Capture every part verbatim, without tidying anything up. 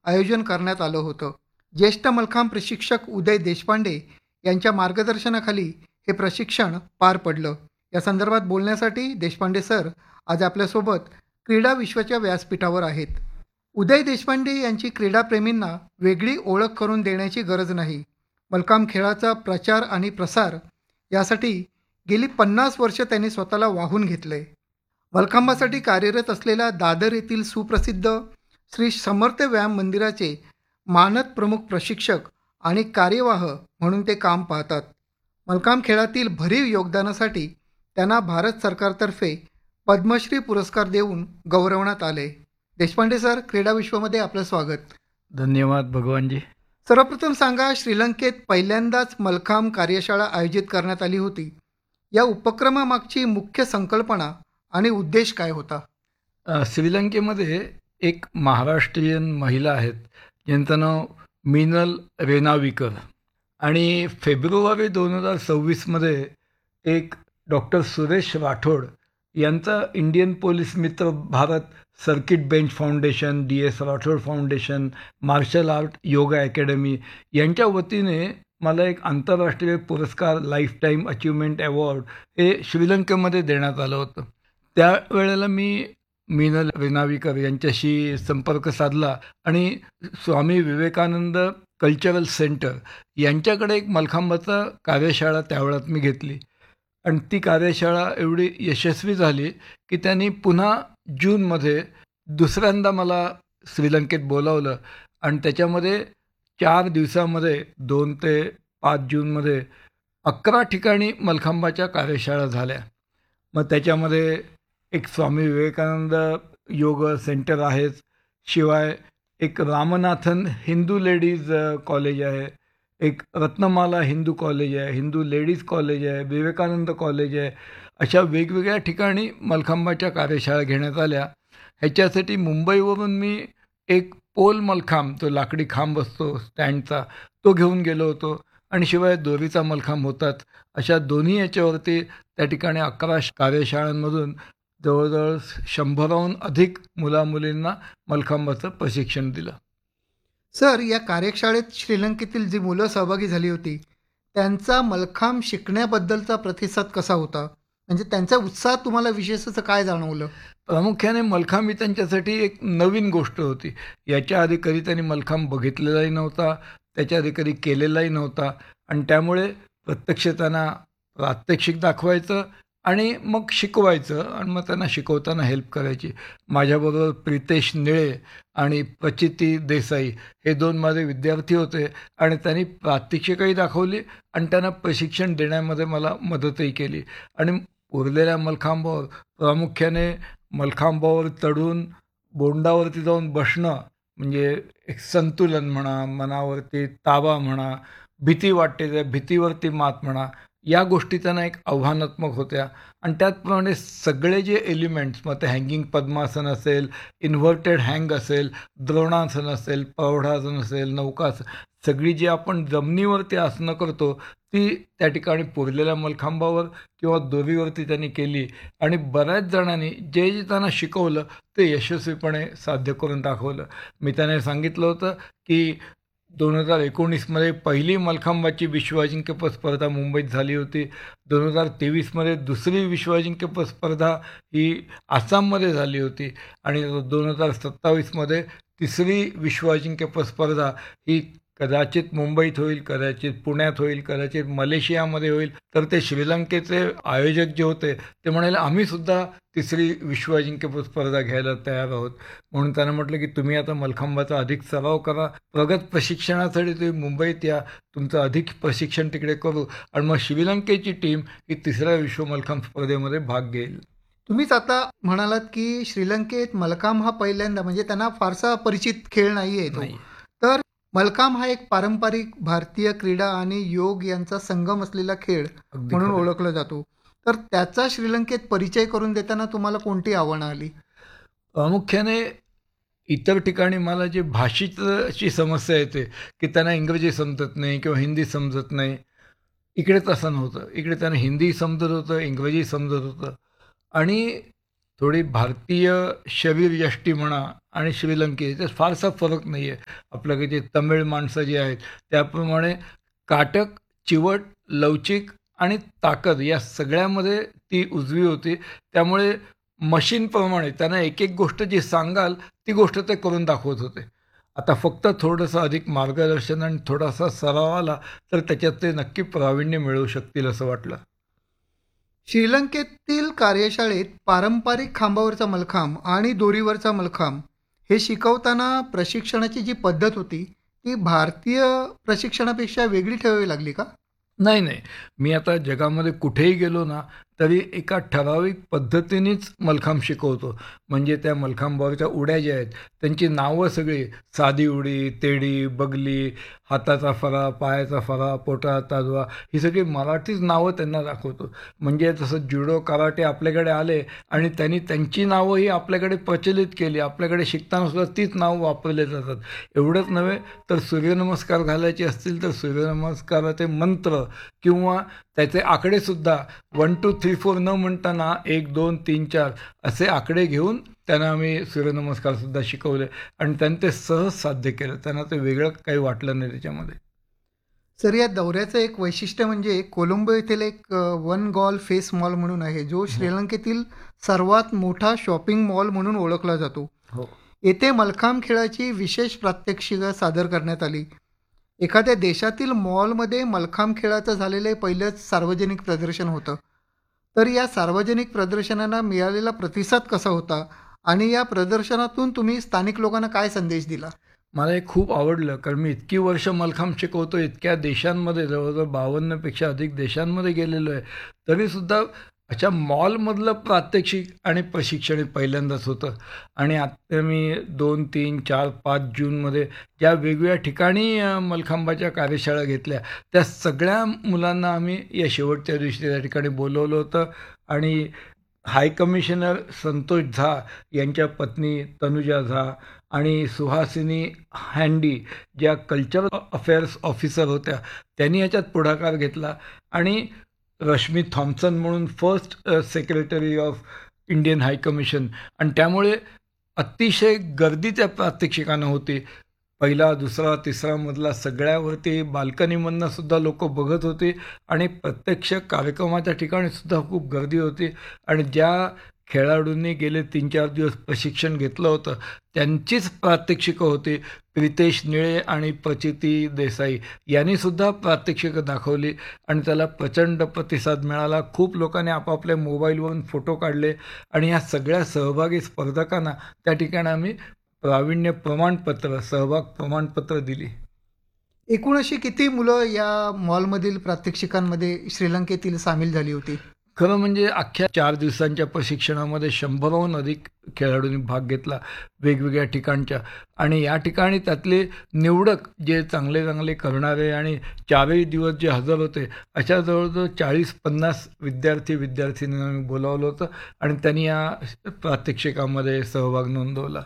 आयोजन करण्यात आलं होतं. ज्येष्ठ मल्लखांब प्रशिक्षक उदय देशपांडे यांच्या मार्गदर्शनाखाली हे प्रशिक्षण पार पडलं. या संदर्भात बोलण्यासाठी देशपांडे सर आज आपल्यासोबत क्रीडा विश्वाच्या व्यासपीठावर आहेत. उदय देशपांडे यांची क्रीडाप्रेमींना वेगळी ओळख करून देण्याची गरज नाही. मल्लखांब खेळाचा प्रचार आणि प्रसार यासाठी गेली पन्नास वर्ष त्यांनी स्वतःला वाहून घेतले. मल्लखांबासाठी कार्यरत असलेल्या दादर येथील सुप्रसिद्ध श्री समर्थ व्यायाम मंदिराचे मानद प्रमुख प्रशिक्षक आणि कार्यवाह म्हणून ते काम पाहतात. मल्लखांब खेळातील भरीव योगदानासाठी त्यांना भारत सरकारतर्फे पद्मश्री पुरस्कार देऊन गौरवण्यात आले. देशपांडे सर, क्रीडा विश्वामध्ये आपलं स्वागत. धन्यवाद भगवानजी. सर्वप्रथम सांगा, श्रीलंकेत पहिल्यांदाच मल्लखांब कार्यशाळा आयोजित करण्यात आली होती. या उपक्रमामागची मुख्य संकल्पना आणि उद्देश काय होता? अ, श्रीलंकेमध्ये एक महाराष्ट्रीयन महिला आहेत ज्यांचं नाव मीनल रेनाविकर, आणि फेब्रुवारी दोन हजार सव्वीसमध्ये एक डॉक्टर सुरेश राठोड यांचा इंडियन पोलीस मित्र Bharat circuit bench foundation, D S Rathod foundation, marshal art yoga academy यांच्या वतीने मला एक आंतरराष्ट्रीय पुरस्कार लाईफ टाईम अचिव्हमेंट अवॉर्ड हे श्रीलंकेमध्ये देण्यात आलं होतं. त्यावेळेला मी मीनल रेनाविकर यांच्याशी संपर्क साधला आणि स्वामी विवेकानंद कल्चरल सेंटर यांच्याकडे एक मल्लखांबाचा कार्यशाळा त्यावेळात मी घेतली, आणि ती कार्यशाळा एवढी यशस्वी झाली की त्यांनी पुन्हा जूनमध्ये दुसऱ्यांदा मला श्रीलंकेत बोलावलं, आणि त्याच्यामध्ये चार दिवसामध्ये दोन ते पाच जूनमध्ये अकरा ठिकाणी मल्लखांबाच्या कार्यशाळा झाल्या. मग त्याच्यामध्ये एक स्वामी विवेकानंद योग सेंटर आहे, शिवाय एक रामनाथन हिंदू लेडीज कॉलेज आहे, एक रत्नमाला हिंदू कॉलेज आहे, हिंदू लेडीज कॉलेज आहे, विवेकानंद कॉलेज आहे. अशा वेगवेगळ्या ठिकाणी मल्लखांबाच्या कार्यशाळा घेण्यात आल्या. ह्याच्यासाठी मुंबईवरून मी एक पोल मल्लखांब, तो लाकडी खांब असतो स्टँडचा, तो घेऊन गेलो होतो, आणि शिवाय दोरीचा मल्लखांब होतात. अशा दोन्ही याच्यावरती त्या ठिकाणी अकरा कार्यशाळांमधून जवळजवळ शंभराहून अधिक मुलामुलींना मल्लखांबाचं प्रशिक्षण दिलं. सर, या कार्यशाळेत श्रीलंकेतील जी मुलं सहभागी झाली होती त्यांचा मल्लखांब शिकण्याबद्दलचा प्रतिसाद कसा होता? म्हणजे त्यांचा उत्साह तुम्हाला विशेष असं काय जाणवलं? प्रामुख्याने मल्लखांब ही त्यांच्यासाठी एक नवीन गोष्ट होती. याच्या आधी कधी त्यांनी मल्लखांब बघितलेलाही नव्हता, त्याच्या आधी कधी केलेलाही नव्हता, आणि त्यामुळे प्रत्यक्ष त्यांना प्रात्यक्षिक दाखवायचं आणि मग शिकवायचं, आणि मग त्यांना शिकवताना हेल्प करायची. माझ्याबरोबर प्रितेश निळे आणि प्रचिती देसाई हे दोन माझे विद्यार्थी होते, आणि त्यांनी प्रात्यक्षिकही दाखवली आणि त्यांना प्रशिक्षण देण्यामध्ये मला मदतही केली. आणि उरलेल्या मल्लखांबावर, प्रामुख्याने मल्लखांबावर चढून बोंडावरती जाऊन बसणं, म्हणजे एक संतुलन म्हणा, मनावरती ताबा म्हणा, भीती वाटते त्या भीतीवरती मात म्हणा, या गोष्टी त्यांना एक आव्हानात्मक होत्या. आणि त्याचप्रमाणे सगळे जे एलिमेंट्स, मग ते हँगिंग पद्मासन असेल, इन्व्हर्टेड हँग असेल, द्रोणासन असेल, प्रौढासन असेल, नौकासन, सगळी जी आपण जमिनीवरती आसनं करतो ती त्या ठिकाणी पुरलेल्या मल्लखांबावर किंवा दोरीवरती त्यांनी केली, आणि बऱ्याच जणांनी जे जे त्यांना शिकवलं ते यशस्वीपणे साध्य करून दाखवलं. मी त्यांना सांगितलं होतं की दोन हजार एकोणीसमध्ये पहिली मल्लखांबाची विश्व अजिंक्यपद स्पर्धा मुंबईत झाली होती. दोन हजार तेवीसमध्ये दुसरी विश्व अजिंक्यपद स्पर्धा ही आसाममध्ये झाली होती, आणि दोन हजार सत्तावीसमध्ये तिसरी विश्व अजिंक्यपद स्पर्धा ही कदाचित मुंबईत होईल, कदाचित पुण्यात होईल, कदाचित मलेशियामध्ये होईल. तर ते श्रीलंकेचे आयोजक जे होते ते म्हणाले, आम्ही सुद्धा तिसरी विश्व अजिंक्यपद स्पर्धा घ्यायला तयार आहोत. म्हणून त्यांना म्हटलं की तुम्ही आता मल्लखांबाचा अधिक सराव करा, प्रगत प्रशिक्षणासाठी तुम्ही मुंबईत या, तुमचं अधिक प्रशिक्षण तिकडे करू, आणि मग श्रीलंकेची टीम ही तिसऱ्या विश्व मल्लखांब स्पर्धेमध्ये भाग घेईल. तुम्हीच आता म्हणालात की श्रीलंकेत मल्लखांब हा पहिल्यांदा, म्हणजे त्यांना फारसा परिचित खेळ नाही आहे तो. नाही. तर मल्लखांब हा एक पारंपरिक भारतीय क्रीडा आणि योग यांचा संगम असलेला खेळ अगदी म्हणून खरं. ओळखला जातो. तर त्याचा श्रीलंकेत परिचय करून देताना तुम्हाला कोणती आव्हानं आली? प्रामुख्याने इतर ठिकाणी मला जे भाषेची समस्या येते की त्यांना इंग्रजी समजत नाही किंवा हिंदी समजत नाही, इकडे तसं नव्हतं. इकडे त्यांना हिंदी समजत होतं, इंग्रजी समजत होतं, आणि थोडी भारतीय शरीरयष्टी म्हणा आणि श्रीलंके याच्यात फारसा फरक नाही आहे. आपल्याकडे जे तमिळ माणसं जी आहेत त्याप्रमाणे काटक, चिवट, लवचिक आणि ताकद या सगळ्यामध्ये ती उजवी होती. त्यामुळे मशीनप्रमाणे त्यांना एक एक गोष्ट जी सांगाल ती गोष्ट ते करून दाखवत होते. आता फक्त थोडंसं अधिक मार्गदर्शन आणि थोडासा सराव आला तर त्याच्यात ते नक्की प्रावीण्य मिळवू शकतील असं वाटलं. श्रीलंकेतील कार्यशाळेत पारंपरिक खांबावरचा मलखांब आणि दोरीवरचा मलखांब हे शिकवताना प्रशिक्षणाची जी पद्धत होती ती भारतीय प्रशिक्षणापेक्षा वेगळी ठेवावी लागली का? नाही, नाही. मी आता जगामध्ये कुठेही गेलो ना, तरी एका ठराविक पद्धतीनेच मलखांब शिकवतो. म्हणजे त्या मलखांबावरच्या उड्या ज्या आहेत, त्यांची नावं सगळी साधी उडी, तेडी, बगली, हाताचा फरा, पायाचा फरा, पोटा, ताजवा ही सगळी मराठीच नावं त्यांना दाखवतो. म्हणजे जसं जुडो, कराटे आपल्याकडे आले आणि त्यांनी त्यांची नावंही आपल्याकडे प्रचलित केली. आपल्याकडे शिकताना सुद्धा तीच नावं वापरले जातात. एवढंच नव्हे तर सूर्यनमस्कार घालायचे असतील तर सूर्यनमस्काराचे मंत्र किंवा त्याचे आकडेसुद्धा वन टू थ्री फोर न म्हणताना एक दोन तीन चार असे आकडे घेऊन त्यांना आम्ही सूर्यनमस्कारसुद्धा शिकवले आणि त्यांनी ते सहज साध्य केलं. त्यांना ते वेगळं काही वाटलं नाही त्याच्यामध्ये. सर, या दौऱ्याचं एक वैशिष्ट्य म्हणजे कोलंबो येथील एक वन गॉल फेस मॉल म्हणून आहे, जो श्रीलंकेतील सर्वात मोठा शॉपिंग मॉल म्हणून ओळखला जातो. हो. येथे मलखांब खेळाची विशेष प्रात्यक्षिकं सादर करण्यात आली. एखाद्या देशातील मॉलमध्ये मलखांब खेळाचं झालेलं हे पहिलंच सार्वजनिक प्रदर्शन होतं. तर या सार्वजनिक प्रदर्शनांना मिळालेला प्रतिसाद कसा होता आणि या प्रदर्शनातून तुम्ही स्थानिक लोकांना काय संदेश दिला? मला हे खूप आवडलं कारण मी इतकी वर्ष मलखांब शिकवतो, इतक्या देशांमध्ये जवळजवळ बावन्नपेक्षा अधिक देशांमध्ये गेलेलो आहे. तरीसुद्धा अशा मॉलमधलं प्रात्यक्षिक आणि प्रशिक्षण हे पहिल्यांदाच होतं. आणि आता मी दोन तीन चार पाच जूनमध्ये ज्या वेगवेगळ्या ठिकाणी अ, मलखांबाच्या कार्यशाळा घेतल्या त्या सगळ्या मुलांना आम्ही या शेवटच्या दिवशी त्या ठिकाणी बोलवलं होतं. आणि हाय कमिशनर संतोष झा यांच्या पत्नी तनुजा झा आणि सुहासिनी हँडी ज्या कल्चरल अफेअर्स ऑफिसर होत्या त्यांनी याच्यात पुढाकार घेतला. आणि रश्मी थॉम्सन म्हणून first secretary of Indian high commission आणि त्यामुळे अतिशय गर्दी त्या प्रात्यक्षिकानं होती. पहिला दुसरा तिसरा मजला सगळ्यावरती बाल्कनीमधनं सुद्धा लोक बघत होते आणि प्रत्यक्ष कार्यक्रमाच्या ठिकाणी सुद्धा खूप गर्दी होती. आणि ज्या खेळाडूंनी गेले तीन चार दिवस प्रशिक्षण घेतलं होतं त्यांचीच प्रात्यक्षिकं होती. प्रितेश निळे आणि प्रचिती देसाई यांनी सुद्धा प्रात्यक्षिकं दाखवली आणि त्याला प्रचंड प्रतिसाद मिळाला. खूप लोकांनी आपापल्या मोबाईलवरून फोटो काढले आणि ह्या सगळ्या सहभागी स्पर्धकांना त्या ठिकाणी आम्ही प्रावीण्य प्रमाणपत्र, सहभाग प्रमाणपत्र दिली. एकूण अशी किती मुलं या मॉलमधील प्रात्यक्षिकांमध्ये श्रीलंकेतील सामील झाली होती? खरं म्हणजे अख्ख्या चार दिवसांच्या प्रशिक्षणामध्ये शंभराहून अधिक खेळाडूंनी भाग घेतला वेगवेगळ्या ठिकाणच्या. आणि या ठिकाणी त्यातले निवडक जे चांगले चांगले करणारे आणि चारही दिवस जे हजर होते अशा जवळजवळ चाळीस पन्नास विद्यार्थी विद्यार्थिनींना मी बोलावलं होतं आणि त्यांनी या प्रात्यक्षिकामध्ये सहभाग नोंदवला.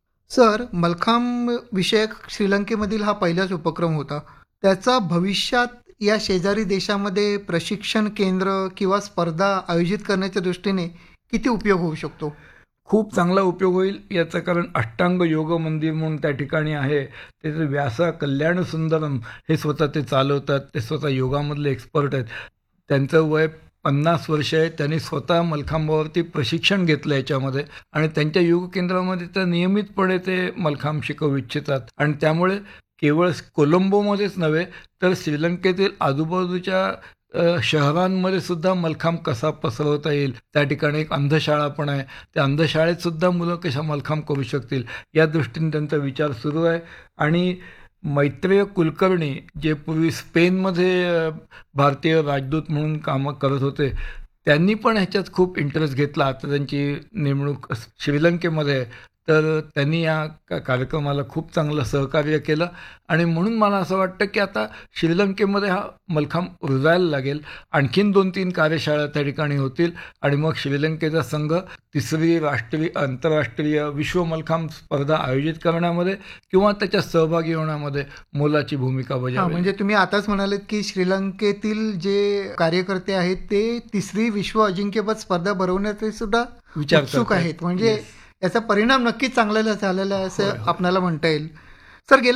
सर, मलखांब विषयक श्रीलंकेमधील हा पहिलाच उपक्रम होता. त्याचा भविष्यात या शेजारी देशामध्ये प्रशिक्षण केंद्र किंवा स्पर्धा आयोजित करण्याच्या दृष्टीने किती उपयोग होऊ शकतो? खूप चांगला उपयोग होईल याचं कारण अष्टांग योग मंदिर म्हणून त्या ठिकाणी आहे. त्याचे व्यासा कल्याण सुंदरम हे स्वतः ते चालवतात. ते स्वतः योगामधले एक्सपर्ट आहेत. त्यांचं वय पन्नास वर्ष आहे. त्यांनी स्वतः मलखांबावरती प्रशिक्षण घेतलं याच्यामध्ये आणि त्यांच्या योग केंद्रामध्ये तर नियमितपणे ते मलखांब शिकवू इच्छितात. आणि त्यामुळे केवळ कोलंबोमध्येच नव्हे तर श्रीलंकेतील आजूबाजूच्या अ, शहरांमध्ये सुद्धा मलखांब कसा पसरवता येईल. त्या ठिकाणी एक अंधशाळा पण आहे. त्या अंधशाळेत सुद्धा मुलं कशा मलखांब करू शकतील या दृष्टीने त्यांचा विचार सुरू आहे. आणि मैत्रेय कुलकर्णी जे पूर्वी स्पेनमध्ये अ, भारतीय राजदूत म्हणून कामं करत होते त्यांनी पण ह्याच्यात खूप इंटरेस्ट घेतला. आता त्यांची नेमणूक श्रीलंकेमध्ये आहे. तर त्यांनी या का कार्यक्रमाला खूप चांगलं सहकार्य केलं आणि म्हणून मला असं वाटतं की आता श्रीलंकेमध्ये हा मल्लखांब रुजायला लागेल. आणखीन दोन तीन कार्यशाळा त्या ठिकाणी होतील आणि मग श्रीलंकेचा संघ तिसरी राष्ट्रीय आंतरराष्ट्रीय विश्व मल्लखांब स्पर्धा आयोजित करण्यामध्ये किंवा त्याच्यात सहभागी होण्यामध्ये मोलाची भूमिका हा, बजावेल. म्हणजे तुम्ही आताच म्हणालेत की श्रीलंकेतील जे कार्यकर्ते आहेत ते तिसरी विश्व अजिंक्यपद स्पर्धा भरवण्याचे सुद्धा विचार उत्सुक करतायत. आहेत. म्हणजे Yes. याचा परिणाम नक्कीच चांगला झालेला आहे असं होय, होय. आपल्याला म्हणता येईल. सर, गेल्या